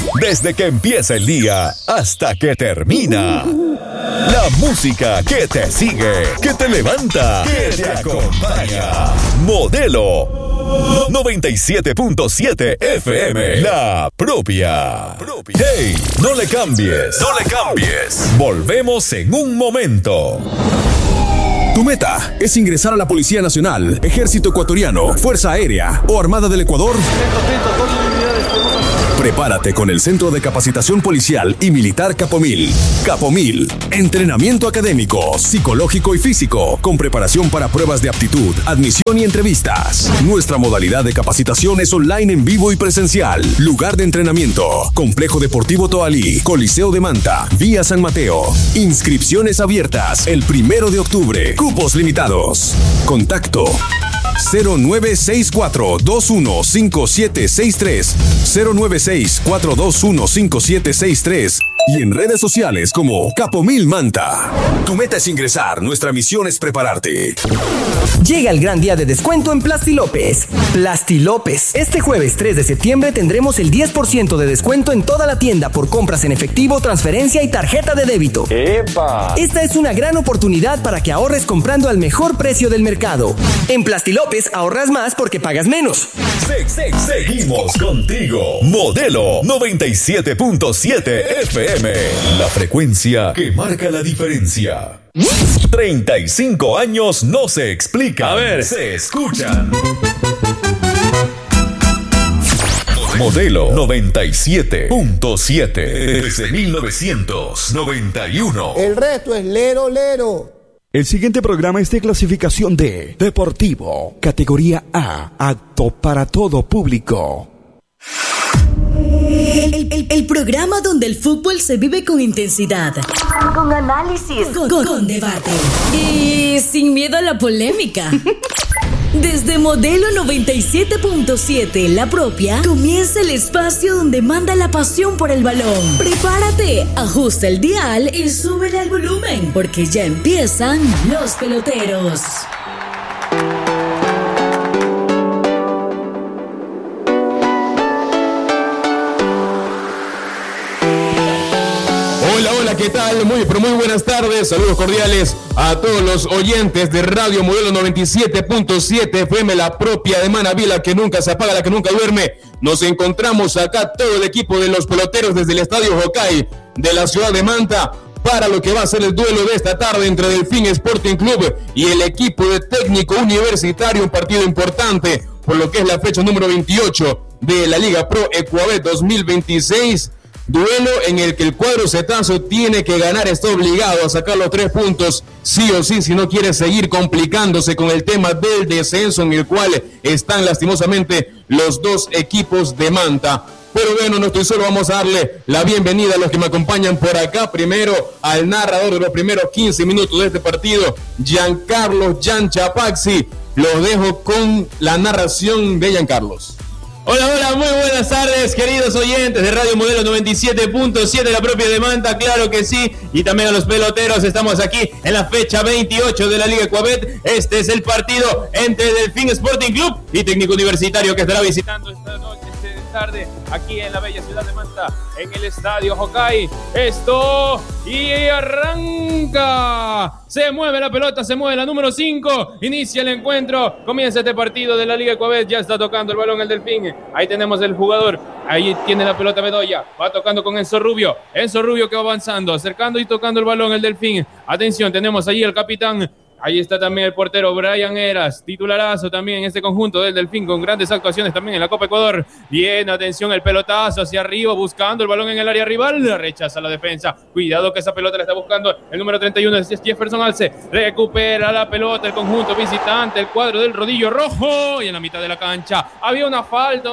Desde que empieza el día hasta que termina. La música que te sigue, que te levanta, que te acompaña. Modelo 97.7 FM. La propia. Hey, no le cambies. No le cambies. Volvemos en un momento. Tu meta es ingresar a la Policía Nacional, Ejército Ecuatoriano, Fuerza Aérea o Armada del Ecuador. Prepárate con el Centro de Capacitación Policial y Militar Capomil. Capomil, entrenamiento académico, psicológico y físico, con preparación para pruebas de aptitud, admisión y entrevistas. Nuestra modalidad de capacitación es online en vivo y presencial. Lugar de entrenamiento: Complejo Deportivo Toalí, Coliseo de Manta, Vía San Mateo. Inscripciones abiertas el 1 de octubre. Cupos limitados. Contacto 0964-215763, 0964-215763 y en redes sociales como Capomil Manta. Tu meta es ingresar, nuestra misión es prepararte. Llega el gran día de descuento en Plasti López. Plasti López. Este jueves 3 de septiembre tendremos el 10% de descuento en toda la tienda por compras en efectivo, transferencia y tarjeta de débito. ¡Epa! Esta es una gran oportunidad para que ahorres comprando al mejor precio del mercado. En Plasti López ahorras más porque pagas menos. Seguimos contigo. Modelo 97.7 FM. La frecuencia que marca la diferencia. 35 años no se explican. A ver, se escuchan. Modelo 97.7 desde 1991. El resto es lero, lero. El siguiente programa es de clasificación D, deportivo, categoría A, apto para todo público. El programa donde el fútbol se vive con intensidad, con análisis, con debate y sin miedo a la polémica. Desde Modelo 97.7, la propia, comienza el espacio donde manda la pasión por el balón. Prepárate, ajusta el dial y súbele al volumen, porque ya empiezan los peloteros. Hola, ¿qué tal? Muy buenas tardes. Saludos cordiales a todos los oyentes de Radio Modelo 97.7 FM, la propia de Manabí, la que nunca se apaga, la que nunca duerme. Nos encontramos acá todo el equipo de los peloteros desde el Estadio Hokkaido de la ciudad de Manta para lo que va a ser el duelo de esta tarde entre Delfín Sporting Club y el equipo de Técnico Universitario, un partido importante por lo que es la fecha número 28 de la Liga Pro Ecuabet 2026. Duelo en el que el cuadro cetazo tiene que ganar, está obligado a sacar los 3 puntos, sí o sí, si no quiere seguir complicándose con el tema del descenso en el cual están lastimosamente los dos equipos de Manta. Pero bueno, no estoy solo, vamos a darle la bienvenida a los que me acompañan por acá. Primero al narrador de los primeros 15 minutos de este partido, Giancarlos Chapaxi. Los dejo con la narración de Giancarlos. Hola, muy buenas tardes, queridos oyentes de Radio Modelo 97.7, la propia de Manta, claro que sí, y también a los peloteros. Estamos aquí en la fecha 28 de la Liga Ecuabet. Este es el partido entre Delfín Sporting Club y Técnico Universitario, que estará visitando esta noche, tarde, aquí en la bella ciudad de Manta, en el Estadio Hokkaido. Esto, y arranca. Se mueve la pelota, se mueve la número 5. Inicia el encuentro. Comienza este partido de la Liga Ecuabet. Ya está tocando el balón el Delfín. Ahí tenemos el jugador. Ahí tiene la pelota Bedoya. Va tocando con Enzo Rubio. Enzo Rubio que va avanzando, acercando y tocando el balón el Delfín. Atención, tenemos ahí el capitán. Ahí está también el portero Brian Eras, titularazo también en este conjunto del Delfín, con grandes actuaciones también en la Copa Ecuador. Bien, atención, el pelotazo hacia arriba, buscando el balón en el área rival, rechaza la defensa. Cuidado que esa pelota la está buscando el número 31, es Jefferson Alce. Recupera la pelota el conjunto visitante, el cuadro del rodillo rojo, y en la mitad de la cancha había una falta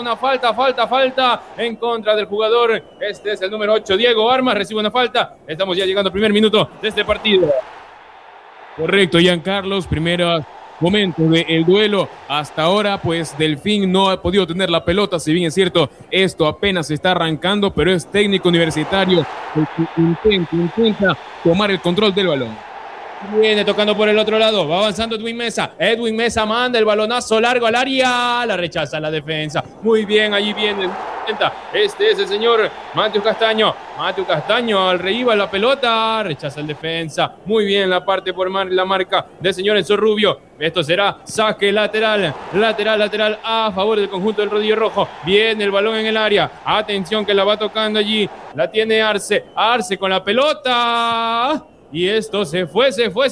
en contra del jugador. Este es el número 8, Diego Armas, recibe una falta. Estamos ya llegando al primer minuto de este partido. Correcto, Giancarlos, primeros momentos del duelo. Hasta ahora, pues, Delfín no ha podido tener la pelota, si bien es cierto, esto apenas se está arrancando, pero es Técnico Universitario el que intenta tomar el control del balón. Viene tocando por el otro lado, va avanzando Edwin Mesa manda el balonazo largo al área, la rechaza la defensa. Muy bien, allí viene. Este es el señor Mateo Castaño al reíba la pelota, rechaza el defensa. Muy bien la parte por la marca del señor Enzo Rubio. Esto será saque lateral a favor del conjunto del rodillo rojo. Viene el balón en el área, atención que la va tocando allí, la tiene Arce con la pelota. Y esto se fue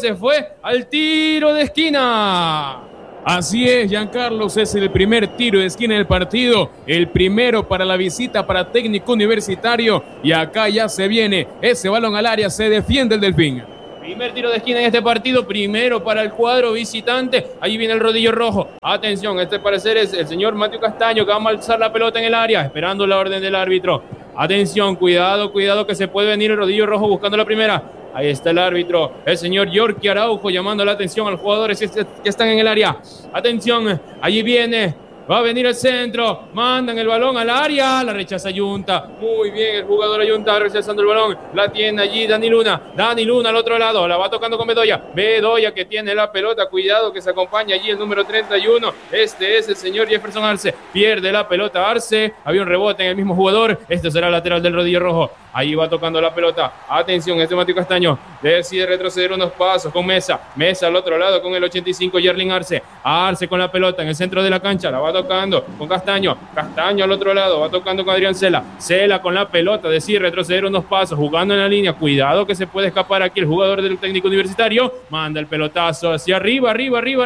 al tiro de esquina. Así es, Giancarlos, es el primer tiro de esquina del partido, el primero para la visita para Técnico Universitario, y acá ya se viene ese balón al área, se defiende el Delfín. Primer tiro de esquina en este partido, primero para el cuadro visitante. Allí viene el rodillo rojo. Atención, este parecer es el señor Mateo Castaño que va a alzar la pelota en el área, esperando la orden del árbitro. Atención, cuidado que se puede venir el rodillo rojo buscando la primera. Ahí está el árbitro, el señor Yorkie Araujo, llamando la atención a los jugadores que están en el área. Atención, allí viene, va a venir el centro, mandan el balón al área, la rechaza Ayunta. Muy bien el jugador Ayunta rechazando el balón, la tiene allí Dani Luna al otro lado, la va tocando con Bedoya que tiene la pelota, cuidado que se acompaña allí el número 31, este es el señor Jefferson Arce, pierde la pelota Arce, había un rebote en el mismo jugador, este será el lateral del rodillo rojo. Ahí va tocando la pelota. Atención, este Mateo Castaño decide retroceder unos pasos con Mesa al otro lado con el 85, Yerlin Arce con la pelota en el centro de la cancha, la va tocando con Castaño al otro lado, va tocando con Adrián Cela con la pelota, decide retroceder unos pasos, jugando en la línea, cuidado que se puede escapar aquí el jugador del Técnico Universitario, manda el pelotazo hacia arriba,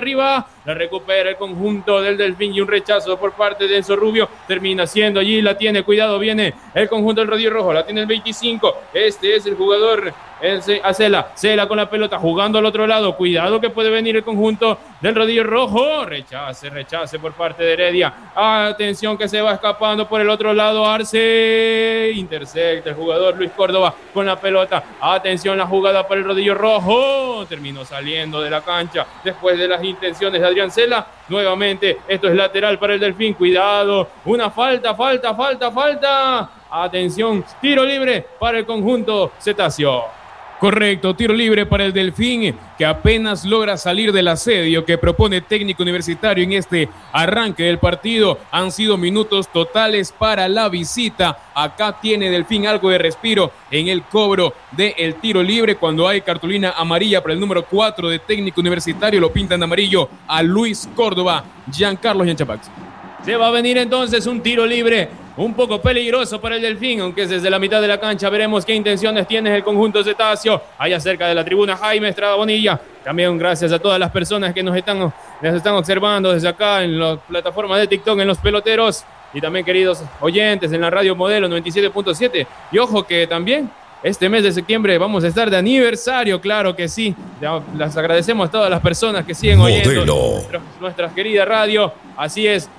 la recupera el conjunto del Delfín y un rechazo por parte de Enzo Rubio, termina siendo allí, la tiene, cuidado, viene el conjunto del rodillo rojo, la tiene el 25, este es el jugador Cela con la pelota, jugando al otro lado, cuidado que puede venir el conjunto del rodillo rojo, rechace por parte de Heredia, atención que se va escapando por el otro lado, Arce, intercepta el jugador Luis Córdoba con la pelota, atención la jugada para el rodillo rojo, terminó saliendo de la cancha después de las intenciones de Adrián Cela, nuevamente esto es lateral para el Delfín, cuidado, una falta, atención, tiro libre para el conjunto cetáceo. Correcto, tiro libre para el Delfín, que apenas logra salir del asedio que propone Técnico Universitario en este arranque del partido. Han sido minutos totales para la visita. Acá tiene Delfín algo de respiro en el cobro del tiro libre cuando hay cartulina amarilla para el número 4 de Técnico Universitario. Lo pintan de amarillo a Luis Córdoba, Giancarlos Yanchapax. Se va a venir entonces un tiro libre un poco peligroso para el Delfín, aunque es desde la mitad de la cancha. Veremos qué intenciones tiene el conjunto cetáceo. Allá cerca de la tribuna Jaime Estrada Bonilla. También gracias a todas las personas que nos están observando desde acá en la plataforma de TikTok, en Los Peloteros. Y también queridos oyentes en la radio Modelo 97.7. Y ojo que también este mes de septiembre vamos a estar de aniversario, claro que sí. Les agradecemos a todas las personas que siguen oyendo nuestra querida radio. Así es,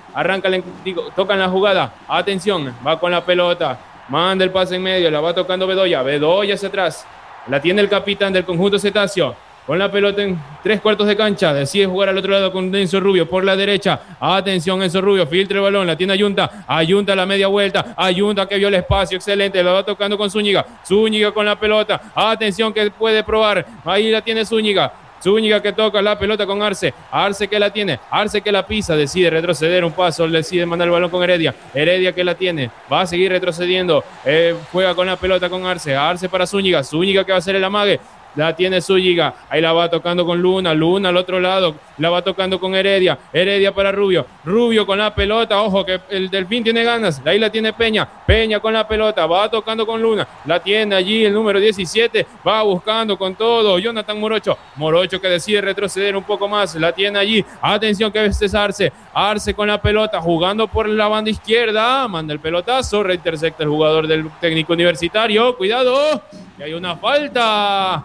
tocan la jugada. Atención, va con la pelota, manda el pase en medio, la va tocando Bedoya hacia atrás. La tiene el capitán del conjunto cetáceo. Con la pelota en 3/4 de cancha, decide jugar al otro lado con Enzo Rubio por la derecha. Atención, Enzo Rubio, filtra el balón, la tiene Ayunta a la media vuelta. Ayunta que vio el espacio, excelente, la va tocando con Zúñiga con la pelota. Atención que puede probar, ahí la tiene Zúñiga que toca la pelota con Arce que la tiene, Arce que la pisa, decide retroceder un paso, decide mandar el balón con Heredia que la tiene, va a seguir retrocediendo, juega con la pelota con Arce para Zúñiga que va a hacer el amague. La tiene Zúñiga, ahí la va tocando con Luna al otro lado, la va tocando con Heredia para Rubio con la pelota, ojo que el Delfín tiene ganas, ahí la tiene Peña con la pelota, va tocando con Luna, la tiene allí el número 17, va buscando con todo, Jonathan Morocho que decide retroceder un poco más, la tiene allí, atención que este es Arce con la pelota, jugando por la banda izquierda, manda el pelotazo, reintersecta el jugador del Técnico Universitario, cuidado, que hay una falta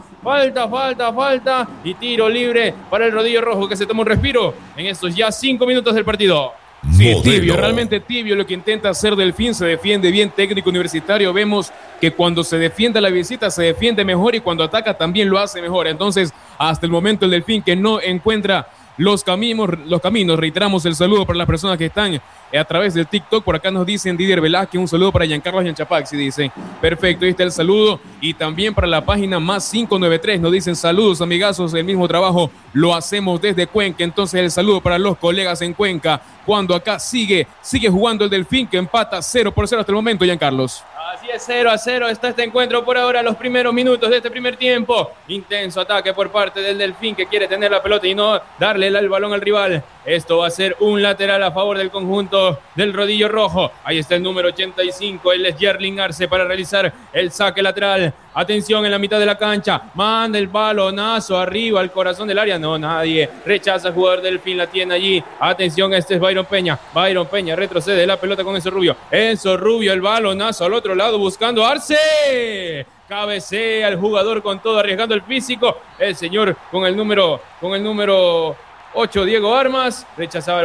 y tiro libre para el rodillo rojo que se toma un respiro en estos ya 5 minutos del partido. Sí, tibio, realmente tibio lo que intenta hacer Delfín, se defiende bien Técnico Universitario, vemos que cuando se defiende la visita se defiende mejor y cuando ataca también lo hace mejor, entonces hasta el momento el Delfín que no encuentra los caminos. Reiteramos el saludo para las personas que están a través del TikTok. Por acá nos dicen Didier Velázquez, un saludo para Giancarlo Yanchapaxi, dice. Perfecto, ahí está el saludo. Y también para la página más 593 nos dicen saludos, amigazos, el mismo trabajo lo hacemos desde Cuenca. Entonces el saludo para los colegas en Cuenca, cuando acá sigue jugando el Delfín, que empata 0-0 hasta el momento, Giancarlos. Así es, 0-0 está este encuentro por ahora, los primeros minutos de este primer tiempo. Intenso ataque por parte del Delfín, que quiere tener la pelota y no darle el balón al rival. Esto va a ser un lateral a favor del conjunto del Rodillo Rojo. Ahí está el número 85, él es Yerling Arce, para realizar el saque lateral. Atención en la mitad de la cancha, manda el balonazo arriba al corazón del área. No, nadie rechaza el jugador del Delfín, la tiene allí. Atención, este es Byron Peña. Byron Peña retrocede la pelota con Enzo Rubio. Enzo Rubio, el balonazo al otro lado buscando a Arce. Cabecea el jugador con todo, arriesgando el físico. El señor con el número 8, Diego Armas, rechazaba el